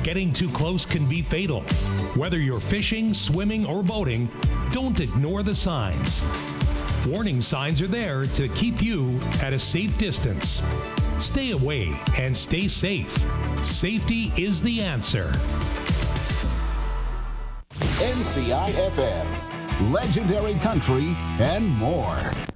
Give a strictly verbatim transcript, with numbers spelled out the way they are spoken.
Getting too close can be fatal. Whether you're fishing, swimming, or boating, don't ignore the signs. Warning signs are there to keep you at a safe distance. Stay away and stay safe. Safety is the answer. N C I F M, legendary country, and more.